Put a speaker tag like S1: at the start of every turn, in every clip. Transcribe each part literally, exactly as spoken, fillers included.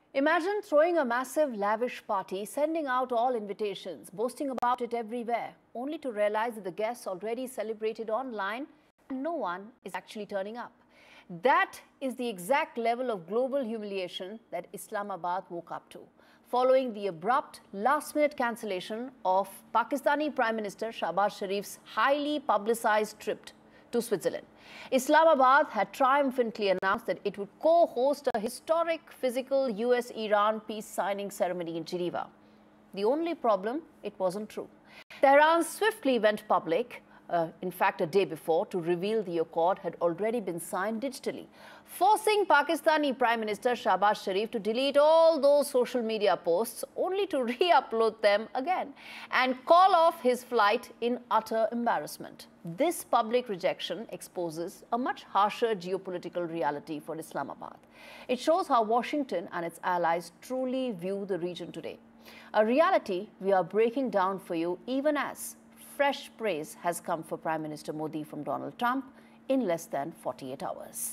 S1: Imagine throwing a massive, lavish party, sending out all invitations, boasting about it everywhere, only to realize that the guests already celebrated online and no one is actually turning up. That is the exact level of global humiliation that Islamabad woke up to, following the abrupt, last-minute cancellation of Pakistani Prime Minister Shahbaz Sharif's highly publicized trip to Switzerland. Islamabad had triumphantly announced that it would co-host a historic physical U S Iran peace signing ceremony in Geneva. The only problem, it wasn't true. Tehran swiftly went public, uh, in fact a day before, to reveal the accord had already been signed digitally, forcing Pakistani Prime Minister Shahbaz Sharif to delete all those social media posts only to re-upload them again and call off his flight in utter embarrassment. This public rejection exposes a much harsher geopolitical reality for Islamabad. It shows how Washington and its allies truly view the region today. A reality we are breaking down for you even as fresh praise has come for Prime Minister Modi from Donald Trump in less than forty-eight hours.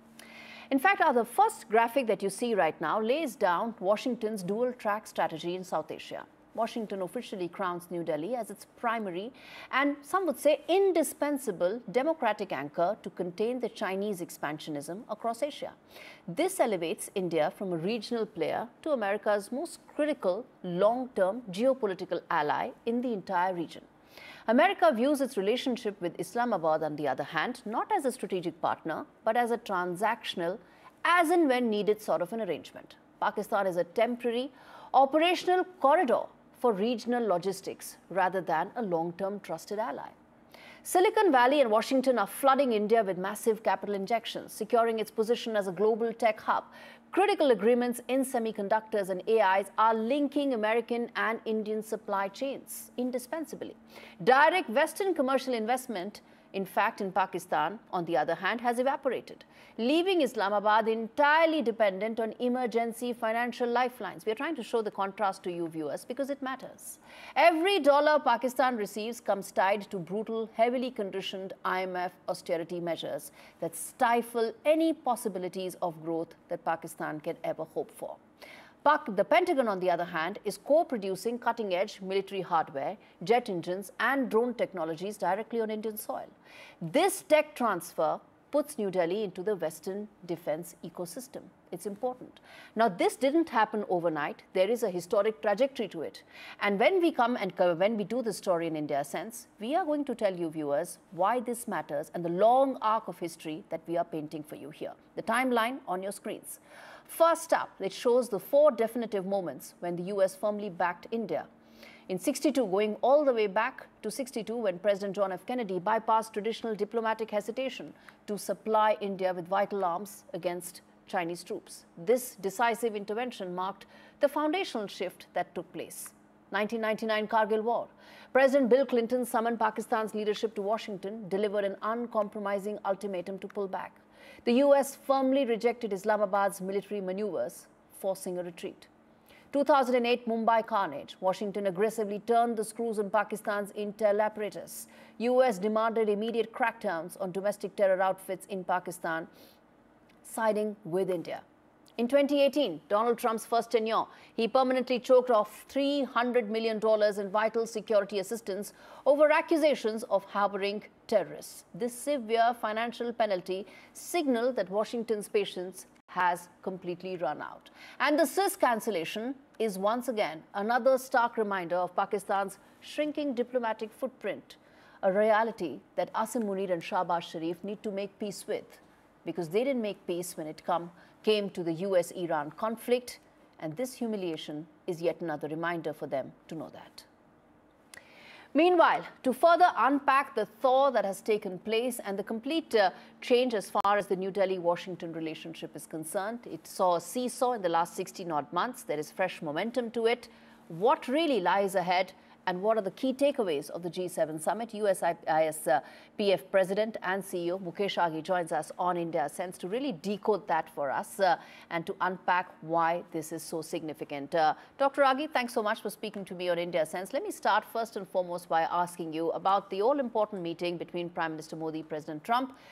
S1: In fact, the first graphic that you see right now lays down Washington's dual-track strategy in South Asia. Washington officially crowns New Delhi as its primary and, some would say, indispensable democratic anchor to contain the Chinese expansionism across Asia. This elevates India from a regional player to America's most critical long-term geopolitical ally in the entire region. America views its relationship with Islamabad, on the other hand, not as a strategic partner, but as a transactional, as and when needed sort of an arrangement. Pakistan is a temporary, operational corridor for regional logistics rather than a long-term trusted ally. Silicon Valley and Washington are flooding India with massive capital injections, securing its position as a global tech hub. Critical agreements in semiconductors and A Is are linking American and Indian supply chains indispensably. Direct Western commercial investment, in fact, in Pakistan, on the other hand, has evaporated, leaving Islamabad entirely dependent on emergency financial lifelines. We are trying to show the contrast to you viewers because it matters. Every dollar Pakistan receives comes tied to brutal, heavily conditioned I M F austerity measures that stifle any possibilities of growth that Pakistan can ever hope for. The Pentagon, on the other hand, is co-producing cutting-edge military hardware, jet engines and drone technologies directly on Indian soil. This tech transfer puts New Delhi into the Western defense ecosystem. It's important. Now, this didn't happen overnight. There is a historic trajectory to it. And when we come and when we do the story in India Sense, we are going to tell you viewers why this matters and the long arc of history that we are painting for you here. The timeline on your screens. First up, it shows the four definitive moments when the U S firmly backed India. In sixty-two, going all the way back to sixty-two, when President John F. Kennedy bypassed traditional diplomatic hesitation to supply India with vital arms against Chinese troops. This decisive intervention marked the foundational shift that took place. nineteen ninety-nine Kargil War. President Bill Clinton summoned Pakistan's leadership to Washington, delivered an uncompromising ultimatum to pull back. The U S firmly rejected Islamabad's military maneuvers, forcing a retreat. two thousand eight Mumbai carnage. Washington aggressively turned the screws on Pakistan's intel apparatus. U S demanded immediate crackdowns on domestic terror outfits in Pakistan, siding with India. In twenty eighteen, Donald Trump's first tenure, he permanently choked off three hundred million dollars in vital security assistance over accusations of harboring terrorists. This severe financial penalty signaled that Washington's patience has completely run out. And the Swiss cancellation is once again another stark reminder of Pakistan's shrinking diplomatic footprint, a reality that Asim Munir and Shahbaz Sharif need to make peace with, because they didn't make peace when it come, came to the U S Iran conflict, and this humiliation is yet another reminder for them to know that. Meanwhile, to further unpack the thaw that has taken place and the complete uh, change as far as the New Delhi-Washington relationship is concerned, it saw a seesaw in the last sixteen odd months. There is fresh momentum to it. What really lies ahead? And what are the key takeaways of the G seven summit? U S I S uh, P F President and C E O Mukesh Aghi joins us on India Sense to really decode that for us uh, and to unpack why this is so significant. Uh, Doctor Aghi, thanks so much for speaking to me on India Sense. Let me start first and foremost by asking you about the all-important meeting between Prime Minister Modi, President Trump,